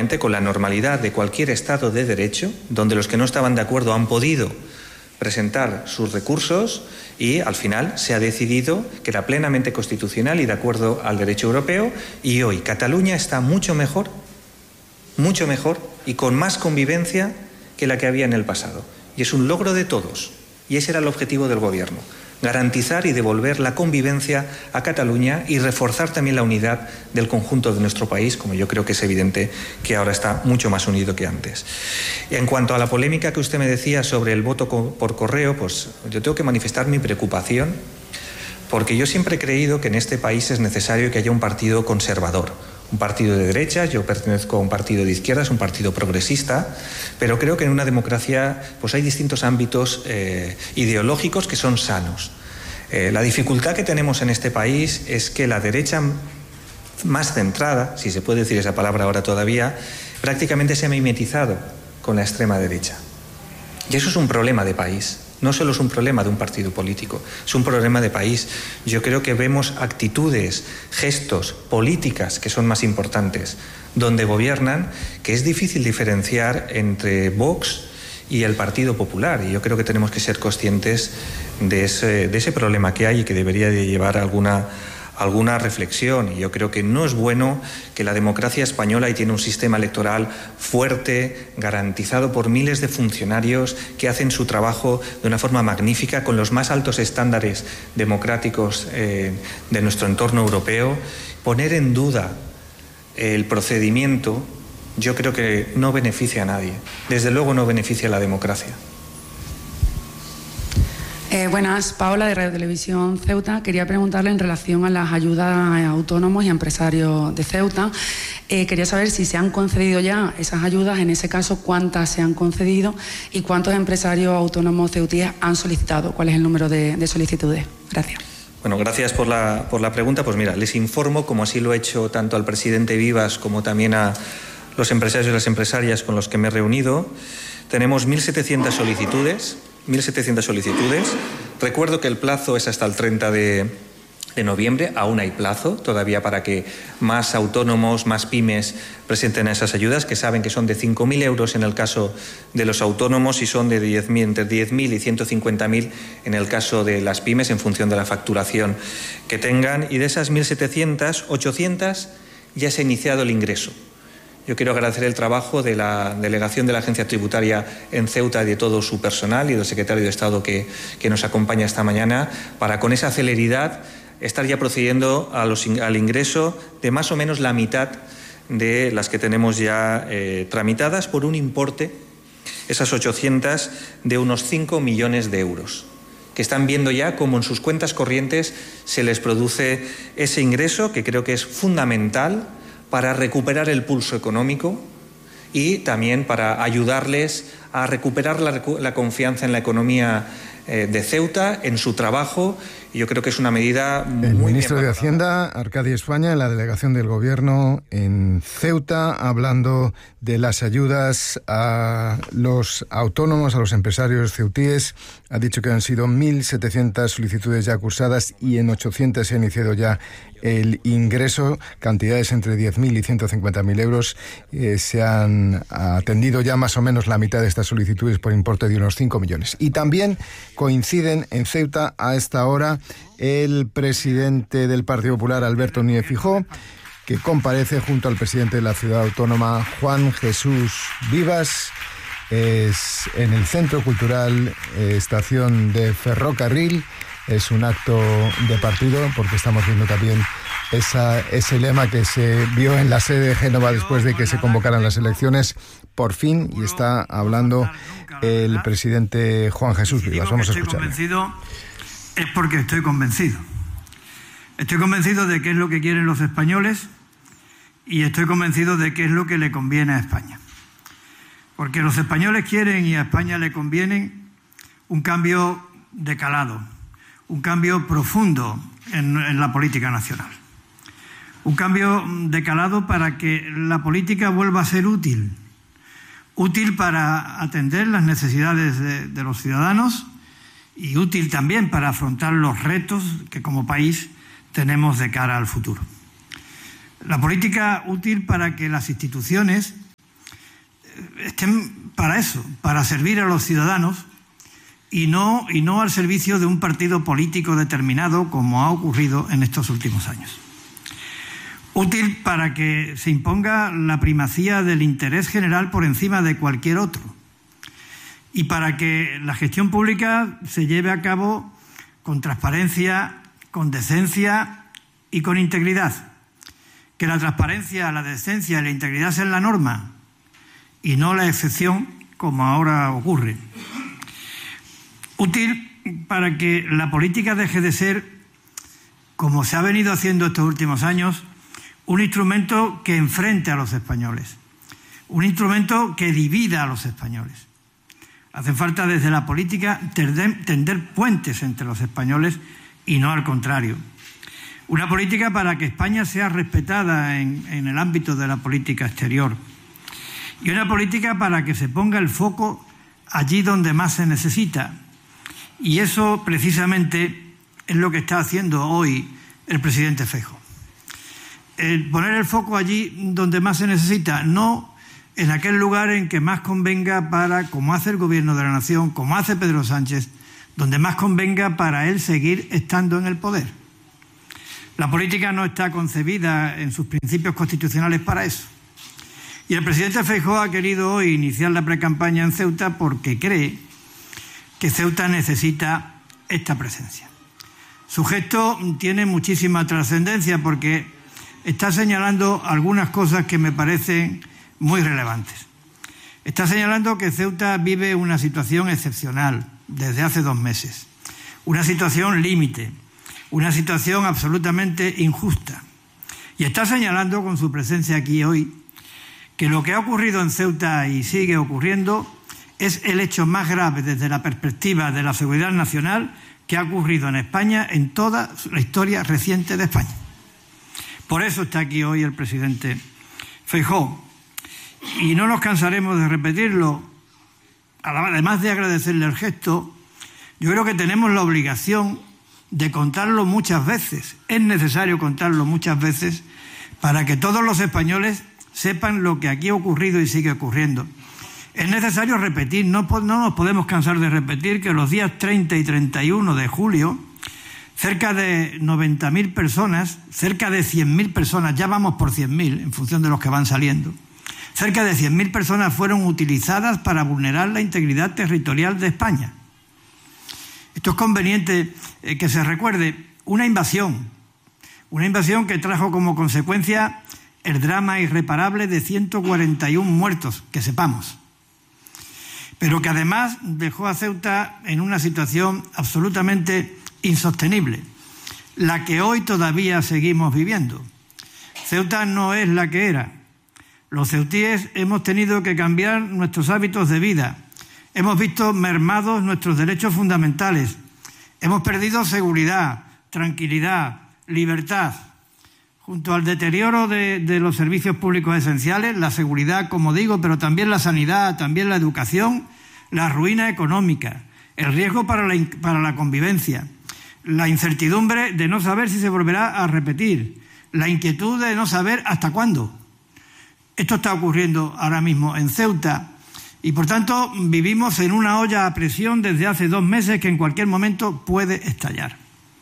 efectivamente, con la normalidad de cualquier Estado de Derecho, donde los que no estaban de acuerdo han podido presentar sus recursos y al final se ha decidido que era plenamente constitucional y de acuerdo al derecho europeo, y hoy Cataluña está mucho mejor y con más convivencia que la que había en el pasado. Y es un logro de todos, y ese era el objetivo del Gobierno: garantizar y devolver la convivencia a Cataluña y reforzar también la unidad del conjunto de nuestro país, como yo creo que es evidente que ahora está mucho más unido que antes. Y en cuanto a la polémica que usted me decía sobre el voto por correo, pues yo tengo que manifestar mi preocupación, porque yo siempre he creído que en este país es necesario que haya un partido conservador, un partido de derechas. Yo pertenezco a un partido de izquierdas, un partido progresista, pero creo que en una democracia pues hay distintos ámbitos ideológicos que son sanos. La dificultad que tenemos en este país es que la derecha más centrada, si se puede decir esa palabra ahora todavía, prácticamente se ha mimetizado con la extrema derecha. Y eso es un problema de país. No solo es un problema de un partido político, es un problema de país. Yo creo que vemos actitudes, gestos, políticas que son más importantes, donde gobiernan, que es difícil diferenciar entre Vox y el Partido Popular. Y yo creo que tenemos que ser conscientes de ese problema que hay y que debería de llevar alguna reflexión. Y yo creo que no es bueno que la democracia española, y tiene un sistema electoral fuerte, garantizado por miles de funcionarios que hacen su trabajo de una forma magnífica, con los más altos estándares democráticos de nuestro entorno europeo, poner en duda el procedimiento, yo creo que no beneficia a nadie. Desde luego no beneficia a la democracia. Buenas, Paola de Radio Televisión Ceuta. Quería preguntarle en relación a las ayudas a autónomos y empresarios de Ceuta. Quería saber si se han concedido ya esas ayudas, en ese caso cuántas se han concedido y cuántos empresarios autónomos ceutíes han solicitado. ¿Cuál es el número de solicitudes? Gracias. Bueno, gracias por la pregunta. Pues mira, les informo, como así lo he hecho tanto al presidente Vivas como también a los empresarios y las empresarias con los que me he reunido. Tenemos 1.700 solicitudes. Recuerdo que el plazo es hasta el 30 de noviembre. Aún hay plazo todavía para que más autónomos, más pymes presenten esas ayudas, que saben que son de 5.000 euros en el caso de los autónomos y son de 10.000, entre 10.000 y 150.000 en el caso de las pymes, en función de la facturación que tengan. Y de esas 1.700, 800 ya se ha iniciado el ingreso. Yo quiero agradecer el trabajo de la delegación de la Agencia Tributaria en Ceuta y de todo su personal y del secretario de Estado que nos acompaña esta mañana, para con esa celeridad estar ya procediendo al ingreso de más o menos la mitad de las que tenemos ya tramitadas, por un importe, esas 800, de unos 5 millones de euros, que están viendo ya cómo en sus cuentas corrientes se les produce ese ingreso, que creo que es fundamental para recuperar el pulso económico y también para ayudarles a recuperar la confianza en la economía de Ceuta, en su trabajo. Y yo creo que es una medida muy El ministro bien de Hacienda, Arcadio España, en la delegación del Gobierno en Ceuta, hablando de las ayudas a los autónomos, a los empresarios ceutíes. Ha dicho que han sido 1.700 solicitudes ya cursadas y en 800 se ha iniciado ya el ingreso, cantidades entre 10.000 y 150.000 euros. Se han atendido ya más o menos la mitad de estas solicitudes por importe de unos 5 millones. Y también coinciden en Ceuta a esta hora el presidente del Partido Popular, Alberto Núñez Feijóo, que comparece junto al presidente de la ciudad autónoma, Juan Jesús Vivas. Es en el Centro Cultural Estación de Ferrocarril. Es un acto de partido, porque estamos viendo también ese lema que se vio en la sede de Génova después de que se convocaran las elecciones, por fin, y está hablando el presidente Juan Jesús Vivas. Vamos a escucharlo. Es porque estoy convencido. Estoy convencido de qué es lo que quieren los españoles y estoy convencido de qué es lo que le conviene a España. Porque los españoles quieren y a España le conviene un cambio de calado, un cambio profundo en la política nacional. Un cambio de calado para que la política vuelva a ser útil para atender las necesidades de los ciudadanos y útil también para afrontar los retos que como país tenemos de cara al futuro. La política útil para que las instituciones estén para eso, para servir a los ciudadanos y no al servicio de un partido político determinado, como ha ocurrido en estos últimos años. Útil para que se imponga la primacía del interés general por encima de cualquier otro y para que la gestión pública se lleve a cabo con transparencia, con decencia y con integridad. Que la transparencia, la decencia y la integridad sean la norma y no la excepción, como ahora ocurre. Útil para que la política deje de ser, como se ha venido haciendo estos últimos años, un instrumento que enfrente a los españoles, un instrumento que divida a los españoles. Hace falta desde la política tender puentes entre los españoles y no al contrario. Una política para que España sea respetada en el ámbito de la política exterior. Y una política para que se ponga el foco allí donde más se necesita. Y eso precisamente es lo que está haciendo hoy el presidente Feijóo. Poner el foco allí donde más se necesita, no en aquel lugar en que más convenga para, como hace el Gobierno de la Nación, como hace Pedro Sánchez, donde más convenga para él seguir estando en el poder. La política no está concebida en sus principios constitucionales para eso. Y el presidente Feijóo ha querido hoy iniciar la precampaña en Ceuta porque cree que Ceuta necesita esta presencia. Su gesto tiene muchísima trascendencia porque está señalando algunas cosas que me parecen muy relevantes. Está señalando que Ceuta vive una situación excepcional desde hace 2 meses, una situación límite, una situación absolutamente injusta. Y está señalando con su presencia aquí hoy que lo que ha ocurrido en Ceuta y sigue ocurriendo es el hecho más grave desde la perspectiva de la seguridad nacional que ha ocurrido en España en toda la historia reciente de España. Por eso está aquí hoy el presidente Feijóo. Y no nos cansaremos de repetirlo. Además de agradecerle el gesto, yo creo que tenemos la obligación de contarlo muchas veces. Es necesario contarlo muchas veces para que todos los españoles sepan lo que aquí ha ocurrido y sigue ocurriendo. Es necesario repetir, no nos podemos cansar de repetir que los días 30 y 31 de julio, cerca de 90.000 personas, cerca de 100.000 personas, ya vamos por 100.000 en función de los que van saliendo, cerca de 100.000 personas fueron utilizadas para vulnerar la integridad territorial de España. Esto es conveniente que se recuerde, una invasión que trajo como consecuencia el drama irreparable de 141 muertos, que sepamos, pero que además dejó a Ceuta en una situación absolutamente insostenible, la que hoy todavía seguimos viviendo. Ceuta no es la que era. Los ceutíes hemos tenido que cambiar nuestros hábitos de vida, hemos visto mermados nuestros derechos fundamentales, hemos perdido seguridad, tranquilidad, libertad. Junto al deterioro de los servicios públicos esenciales, la seguridad, como digo, pero también la sanidad, también la educación, la ruina económica, el riesgo para la convivencia, la incertidumbre de no saber si se volverá a repetir, la inquietud de no saber hasta cuándo. Esto está ocurriendo ahora mismo en Ceuta y, por tanto, vivimos en una olla a presión desde hace 2 meses que en cualquier momento puede estallar.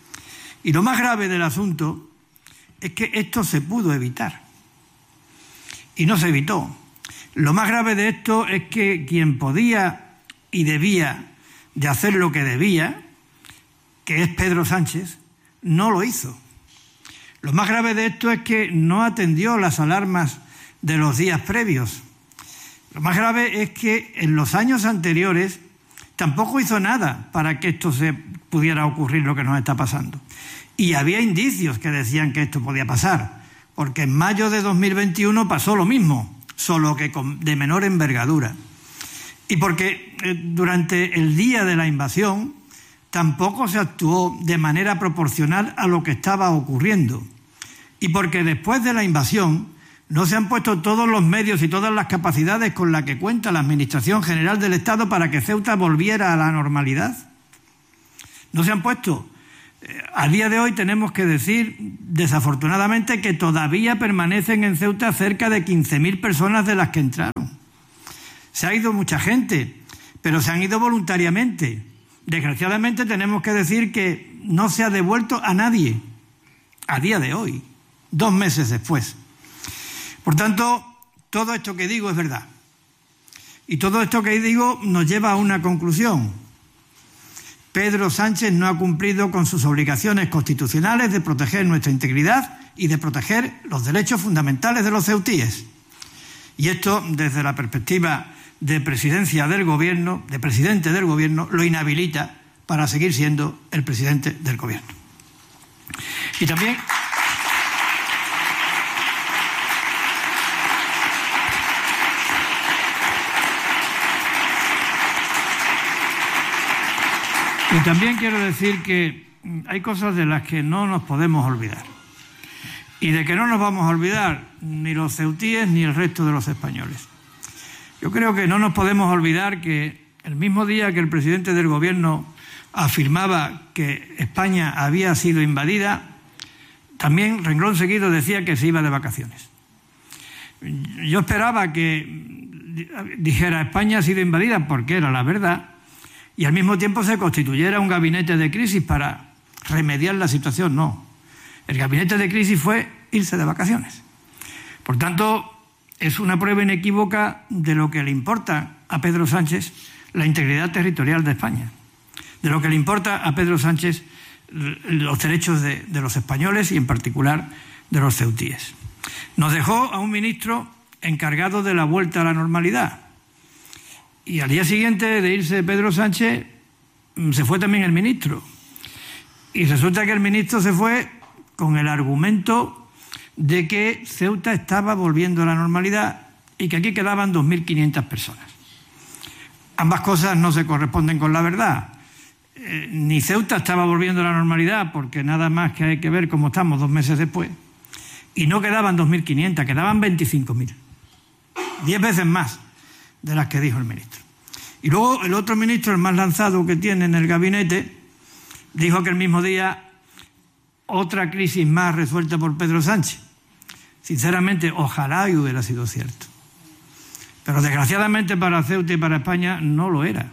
Y lo más grave del asunto es que esto se pudo evitar y no se evitó. Lo más grave de esto es que quien podía y debía de hacer lo que debía, que es Pedro Sánchez, no lo hizo. Lo más grave de esto es que no atendió las alarmas de los días previos. Lo más grave es que en los años anteriores tampoco hizo nada para que esto se pudiera ocurrir lo que nos está pasando. Y había indicios que decían que esto podía pasar, porque en mayo de 2021 pasó lo mismo, solo que de menor envergadura. Y porque durante el día de la invasión tampoco se actuó de manera proporcional a lo que estaba ocurriendo. Y porque después de la invasión no se han puesto todos los medios y todas las capacidades con las que cuenta la Administración General del Estado para que Ceuta volviera a la normalidad. No se han puesto. A día de hoy tenemos que decir, desafortunadamente, que todavía permanecen en Ceuta cerca de 15.000 personas de las que entraron. Se ha ido mucha gente, pero se han ido voluntariamente. Desgraciadamente tenemos que decir que no se ha devuelto a nadie a día de hoy, 2 meses después. Por tanto, todo esto que digo es verdad. Y todo esto que digo nos lleva a una conclusión. Pedro Sánchez no ha cumplido con sus obligaciones constitucionales de proteger nuestra integridad y de proteger los derechos fundamentales de los ceutíes. Y esto, desde la perspectiva de presidencia del Gobierno, de presidente del Gobierno, lo inhabilita para seguir siendo el presidente del Gobierno. Y también quiero decir que hay cosas de las que no nos podemos olvidar. Y de que no nos vamos a olvidar ni los ceutíes ni el resto de los españoles. Yo creo que no nos podemos olvidar que el mismo día que el presidente del Gobierno afirmaba que España había sido invadida, también renglón seguido decía que se iba de vacaciones. Yo esperaba que dijera España ha sido invadida porque era la verdad y al mismo tiempo se constituyera un gabinete de crisis para remediar la situación. No. El gabinete de crisis fue irse de vacaciones. Por tanto, es una prueba inequívoca de lo que le importa a Pedro Sánchez la integridad territorial de España, de lo que le importa a Pedro Sánchez los derechos de los españoles y en particular de los ceutíes. Nos dejó a un ministro encargado de la vuelta a la normalidad y al día siguiente de irse Pedro Sánchez se fue también el ministro y resulta que el ministro se fue con el argumento de que Ceuta estaba volviendo a la normalidad y que aquí quedaban 2.500 personas. Ambas cosas no se corresponden con la verdad. Ni Ceuta estaba volviendo a la normalidad porque nada más que hay que ver cómo estamos 2 meses después. Y no quedaban 2.500, quedaban 25.000. 10 veces más de las que dijo el ministro. Y luego el otro ministro, el más lanzado que tiene en el gabinete, dijo aquel mismo día otra crisis más resuelta por Pedro Sánchez. Sinceramente, ojalá y hubiera sido cierto. Pero desgraciadamente para Ceuta y para España no lo era.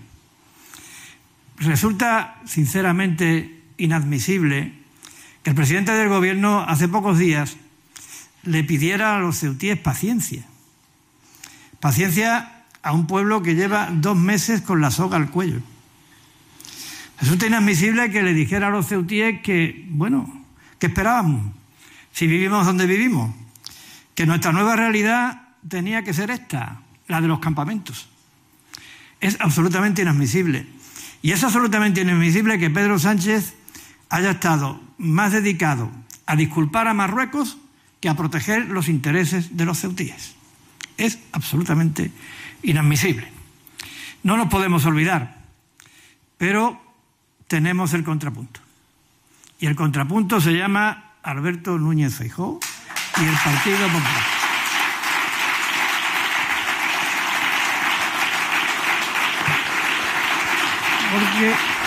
Resulta sinceramente inadmisible que el presidente del Gobierno hace pocos días le pidiera a los ceutíes paciencia. Paciencia a un pueblo que lleva 2 meses con la soga al cuello. Resulta inadmisible que le dijera a los ceutíes que, bueno, ¿qué esperábamos? Si vivimos donde vivimos, que nuestra nueva realidad tenía que ser esta, la de los campamentos. Es absolutamente inadmisible. Y es absolutamente inadmisible que Pedro Sánchez haya estado más dedicado a disculpar a Marruecos que a proteger los intereses de los ceutíes. Es absolutamente inadmisible. No nos podemos olvidar, pero tenemos el contrapunto. Y el contrapunto se llama Alberto Núñez Feijóo y el Partido Popular. Porque